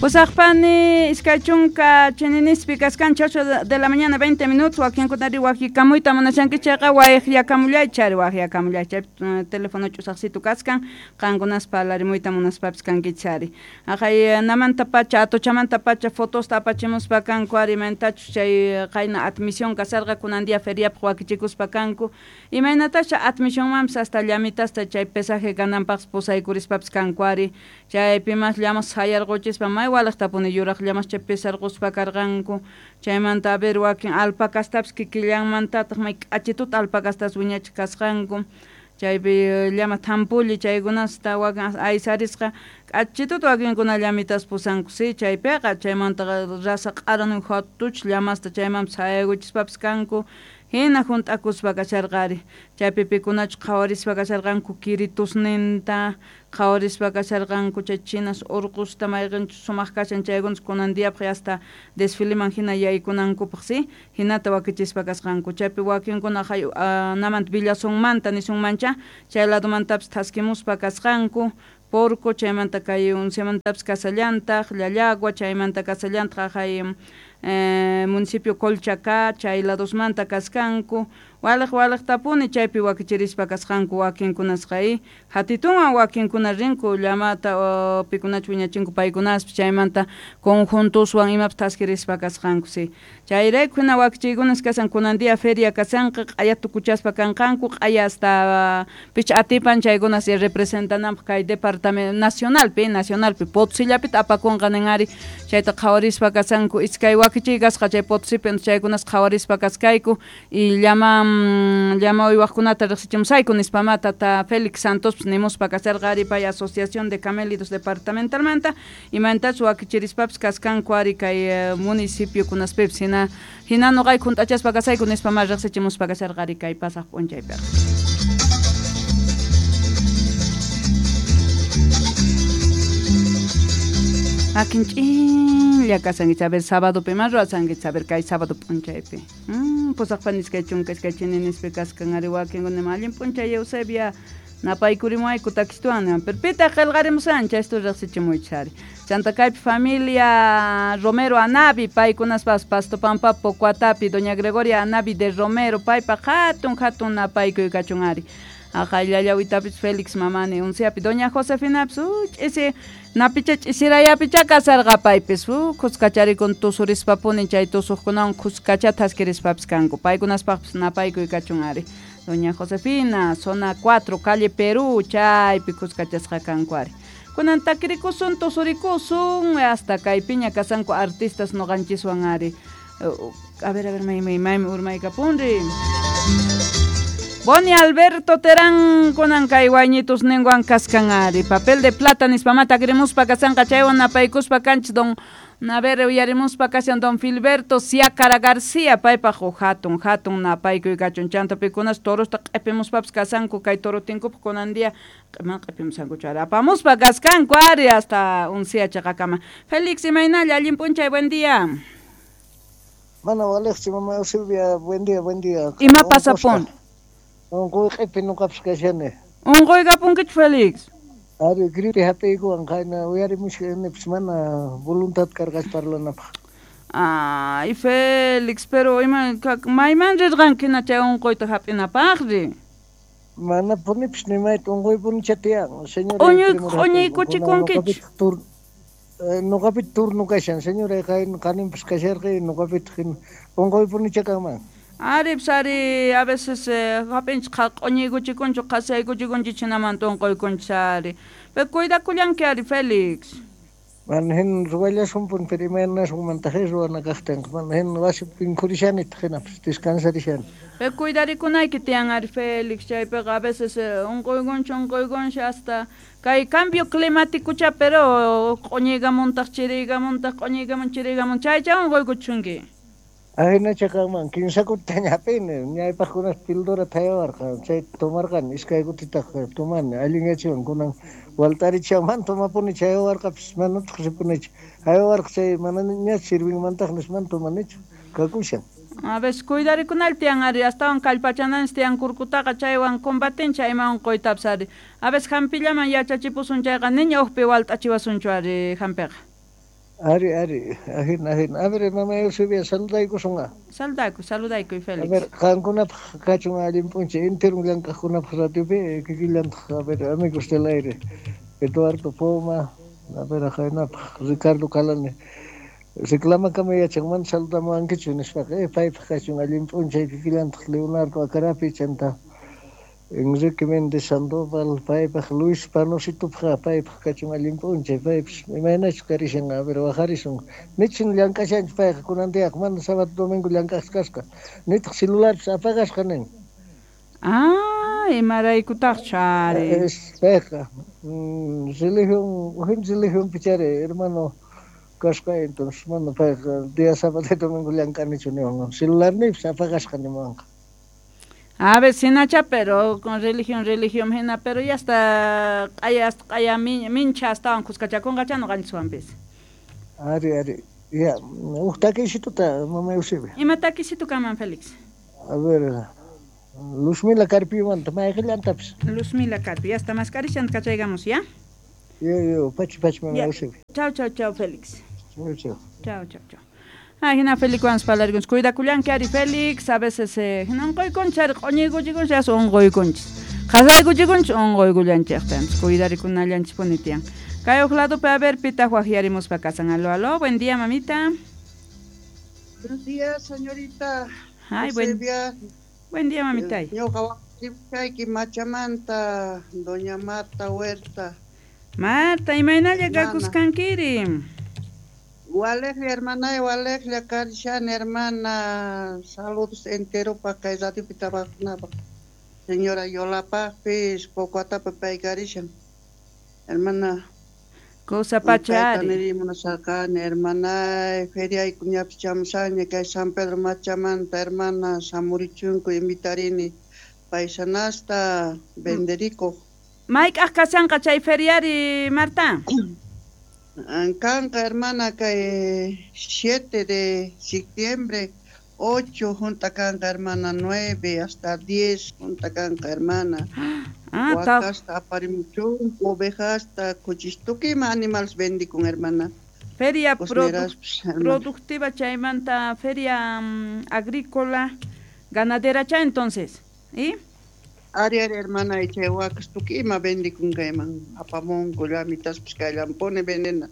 Pues Ajpani, Iskachunka, Cheninispi, Cascan, 8 de la mañana, 20 minutos, Joaquín Cotari, Huajicamuita, Monachanque, Chaga, Guayacamulia, Guayacamulia, teléfono Chusacito Cascan, Cangunas Palarimuita, Monaspapis Canquichari. Ajay, Namanta Pacha, Atochamanta Pacha, fotos tapachimus Pacan, Quarimenta, Chay, Jaina, admisión, Casarga, Cunandia, Feria, Joaquichicus Pacanco, y Mainatacha, admisión Mams, hasta Llamitas, Chay, pesaje, Ganampas, Posa y Curispaps Cancuari, Chay, Pimas, Llamas, Hayar, Goches, Pamay, Walasta pone yuraq llamas chepesar quspa karqanku chaymanta ver wakin alpacastas kikillan mantataq may achitut alpacastas wiñach kasqanku chaypi llama thampuli chaykunasta wakin aysarisqa achitut wakinkuna llamitas pusanku si chaypiqa chaymanta rasa q'aranu hotuch llamasta chayman sayaykuchispapis kanku hina juntakuspa kasharqari chaypipikunachu qhawarispa kasharqanku kiritusninta qhawarispa kasharqanku chay chinas urqusta mayqinchu sumaq kashan chaykunas kunandiapqa hasta desfileman hina yaykunankupaq si hinata wakichispa kasqanku chaypi wakinkuna namanta Villasunmanta nisunmancha chay ladomantapis thaskimuspa kasqanku porco chaymanta kay unciamantapis kasallantaq llallagua chaymanta kasallantaq municipio Colchaca, chay ladosmanta kaskanku, walaq tapuni chaypi wakichirispa kaskanku wakinkunasqai, hatitunwan wakinkuna rinku llamata pikunachu wiñachinku paykunas chaymanta conjuntuswan imapas taskirispa kaskanku si. Chayrayku hina wakichiykunas kasan kunandia feria kasanqa q'aya tukuchaspa kanqanku q'aya hasta picha atipan chaykunas representananpaq kay departamento nacionalpi Potosillapita apakunqa ninari chayta qhawarispa kasanku iskay wakichiygasqa chay Potosípi chaykunas qhawarispa kaskayku y llama uywaqkunata riqsichimusayku nispama tata Félix Santos nimuspa kasarqari pay Asociación de Camélidos Departamentalmanta imantachu wakichirispapis kaskanku ari kay municipio kunaspipis hina nuqay khunt'achaspa kasayku nispama riqsichimuspa kasarqari kay pasaq p'unchaypiqa. Akinch'illa kasanki saber sábado pima ruasanki saber kay sábado p'unchaypi pusaqpanis kay chunka kay chininispi kaskan ari wakinkuna mallin p'unchay Eusebia napaykurimuayku takistuwan perpita qillqarimusan chaystu riqsichimuychari chanta kaypi familia Romero Anavi paykunaspas Pastopampa Pocuatapi doña Gregoria Anavi de Romero paypa hatun napaykuy kachunari llallawitapis Félix mamani unciapi doña Josefina ese napicha isirayapicha kasarqa paypis kuskacharikun tusurispa punin chay tusuqkunawan kuskacha taskirispapis kanku paykunaspaqpis napaykuy kachunari doña Josefina zona 4 calle Perú chaypi kuskachasqa kanku ari kunan takirikusun tusurikusun hasta kaypiña kasanku artistas noqanchiswan ari a ver maymi urmaykapunri Boni Alberto Terán kunan kay wayñitus ninguan kaskanari papel de plata nispamata querimuspa kasanqa chaywan napaykuspa kanchis don uyarimuspa kashan don Filberto Siacara García paypaq hatun napaykuy kachun chantapikunas torosta q'ipimuspapis kasanku kay torotinkupi kunandia q'ipimusanku chari apamuspa kaskanku ari hasta uncia chaqakama Félix imaynalla allin p'unchay buen día Mana Alex mamá Silvia buen día Ima pasapun Unqoy q'ipinuqapis kashani unqoykapunkich Félix Ari gripe hapaykuwan qayna uyarimushanipas mana voluntad karqas parlanapaq Ay Félix pero mayman rirqankina chay unqoyta hap'inapaqri Mana punipas nimayta unqoypuni chatiyan señora Q'uñiykuchikunkichik Nuqapit turno kashan señora qaninpas kasharqi nuqapit unqoypuni chakanman Aripis ari a veces hapinchik q'uñiykuchikunchu qasaykuchikunchik chinamanta unquykunchik ari pero cuidakullanki ari Félix mana hin ruwallashunpun pero imaynashunmantaqa ruwana kaqtinqa mana hin wasipin kurishanita hinapas descansarishani pero cuidarikunayki tiyan ari Félix chaypiqa a veces unquykunshi hasta kay cambio climáticocha pero q'uñiykamuntaq chiriykamuntaq q'uñiykamun chaycha unquykuchunki Ahina chakaman kinsakuta ñapini ñaypaqkunas pildora thayawarqa chay tomarqani iskaykutitaq tomani allinyachiwan kunan waltarichaman tomapuni chayawarqapis manataq ripunichu hayawarqa chay mana ña sirvinmantaq nisman tomanichu kakushan a veces cuidarikunal tiyan ari astawan kallpachananis tiyan kurkutaqa chaywan combatin chayman unquytapis ari a veces hampillaman yachachipusun chayqa niña uqpi walt'achiwasunchu ari hampiqa Ari, ajin. A ver, mamá Eusebia, saludaykusunqa. Saludayku, A Félix. ver, qankunapaq kachun allinpunchik interun llank'aqkunapaq ratiopi kikillantaq, a ver, amigos del aire. Eduardo Poma, a ver, ajaynapaq, Ricardo Calane. Reclama yachanman saludamankichu nispaqa, paypaq kachun allinpunchay kikillantaq Leonardo Acarapi chanta. Enrique Méndez Sandoval, paypaq Luis Panositupqa, paypaq kachun allinpunchay, paypaq imaynachu karishan, a ver, bajarishun. Nichin llank'ashanchik payqa kunantiaq, mana sábado domingo llank'asqa. Nitaq celularpis apagashqa nin. Imaraykutaq chari. Payqa, religión pichare, hermano kasqa, entonces, mana payqa, día sábado y domingo llank'anichu niwan. Celular nipis apagashqa nimanqa. A ver, sinacha, pero con religión, hina, pero ya está, allá mincha estaban cuscachaconga, ya no gansuan vez. Ari, ya, takishituta, mamá Eusebia. Ima takisitu kaman, Félix. A ver, Luzmila Carpimanta, maykillantapis. Luzmila Carpi, ya está, mascarishan, cachaygamos, ¿ya? Yo, pachi, mamá Eusebia. Chao, Félix. Chao. Chao. Hina Félix vamos para largos. Cuida culian que ari Félix, a veces no goy conchar, oñigo ya son goy conchis. Hazay gujigunch on goy gulian chextans. Cuidar con alian chiponitian. Cayo lado para ver pita guajiarimos para casa. Aló, buen día, mamita. Buenos días, señorita. Ay, buen día, mamita. Yo que Machamanta, doña Marta Huerta. Marta, imagina llegar Cuscanquiri. Igual Karishan, hermana, saludos entero para que esa tipita vacunaba. Señora Yolapa, pues, poco a tapo para Karishan. Hermana. Cosa pachari. Hermana, feria y cuñapis chamsaña, que San Pedro Machamanta, hermana, Samurichunco, invitarini, paisanasta, Benderico. Mike, ¿acasan cachay feriari, Marta? Canca, hermana, que 7 de septiembre, 8 junta canca, hermana, 9 hasta 10 junta canca, hermana. Hasta parimuchón, ovejas, hasta cochistuki, animales vendi con hermana. Feria productiva, chaimanta, feria agrícola, ganadera, cha entonces, ¿y? Área hermana y chehuacas tu quima vendi con gaiman apamón golamitas piscailan pone venena.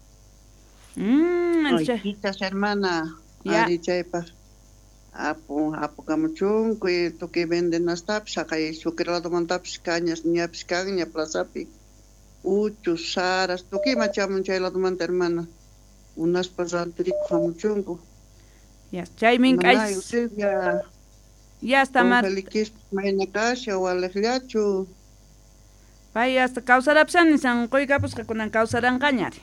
Quitas hermana ari chepa apo camuchun que to que venden hasta saca su que lado mantaps cañas ni piscaña plazapi uchu saras tu quima chamun chay lado manta hermana unas pasantrico camuchunco. Ya chaimin kai. Ya está Marta. Feliz mainakasha walejliachu. Vaya hasta causar ni san koiga pues que con causarán cañar.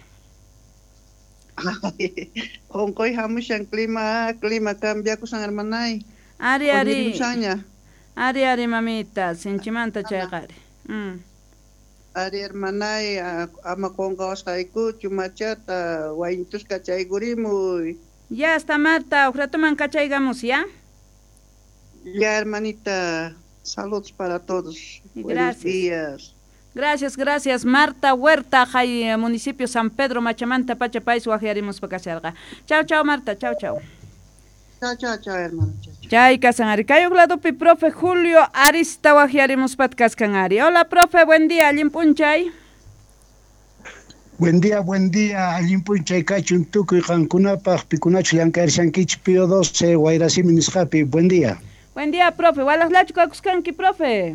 Con koi hamushan clima cambia kusan hermanay. Ari mamita, sinchimanta chagare. Ari hermanay ama konga osaiku chumachata waintus kachaygurimu. Ya está Marta, ujratoman kachaygamos ya. Ya, hermanita, saludos para todos. Gracias. Buenos días. Gracias. Marta Huerta, Jai, municipio San Pedro, Machamanta, Pachapais, Guajiarimos, Pacaselga. Chao, Marta, chao. Chao, hermano. Chay, Casanari. Cayo Gladopi, profe Julio Arista, Guajiarimos, Patcascanari. Hola, profe, buen día, Limpunchay. Buen día, Alimpunchay, Cachun, Tuku y Cancunapa, Picunach, Lancarshankich, Pío 12, Guairasí, Miniscapi. Buen día. Buen día, profe. ¿Walas lachuca cuscanqui, profe?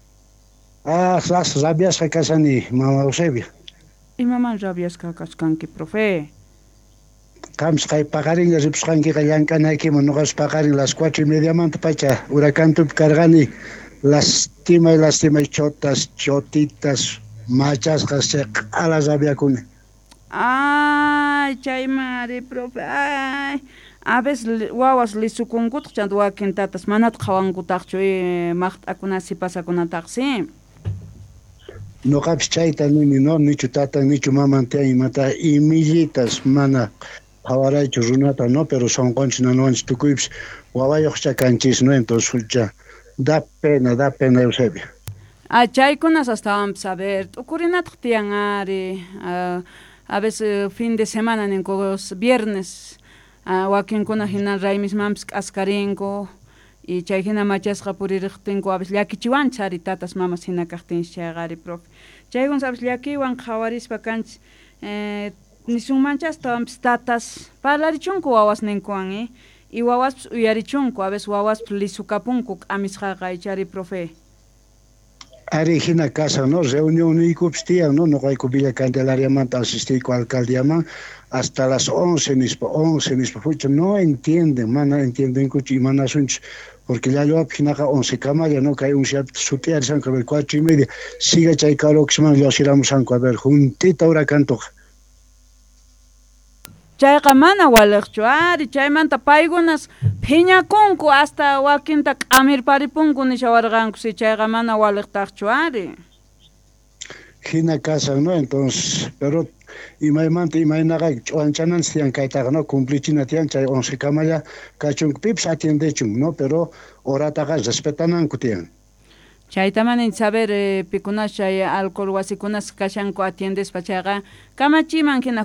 Rabias Casani, mamá Eusebia. ¿Y mamá rabias cuscanqui, profe? Cams Kai Pagarin, las Ipscanqui, Yankanaki, Monogas Pagarin, las 4:30 manta pacha, Huracán Tup Cargani, lastima y chotas, chotitas, machas, Hasek, a las Abiacune. Ay, chaymari, profe, ay. A veces guaguas li sukungut chandua quintatas manat khawangutaqchu maqt'akunasi pasakunataqsi. No caps chaita ni chutata ni chumamanta y mata y millitas mana hawaraychu runata no pero son conchina no anchtukuips guawayoq chakanchis no entonces ya da pena Eusebia. Chaykunas hasta saber ukurinataq tiyanari a veces fin de semana ninkos viernes wakinkuna hina raymismampas k'askarinko y chay hina machasqa puririqtinku a veces llakichiwan chari tatas mamas hina kaqtinchis chaygari profe chaywan sabes llakiwan qhawarispa kanchis nisunmanchastawanpis tatas parlarichunku wawas ninkuwan y wawas uyarichunku a veces wawas lisukapunku k'amisqaqa chari profe Ari hina casa, ¿no? Reunión y cupstia, ¿no? No hay cubilla Candelaria manta asistico alcaldiaman hasta las 11 mispo. Fucho, no entienden, mana entienden cuchi mana sunch, porque ya yo apinaja 11 camaya, no cae un chat sutear sanco a ver 4:30. Siga chay caro que se man yo siramos sanco a ver juntita ahora canto. Chayqa mana waliqchu ari chaymanta paykunas phiñakunku hasta wakinta k'amirparipunku nishawarqanku si chayqa mana waliqtaqchu ari Hina casa, ¿no? Entonces, pero imaymanta imaynaqa ch'uanchanan tiyan kaytaqa, ¿no? Cumplichina tiyan chay 11 camaya kachunk pips atiendechun, ¿no? Pero orataqa respetananku tiyan. Chaytaman saber pikunas chay alcohol wasikunas kashanku atiendespa chayqa kamachiman hina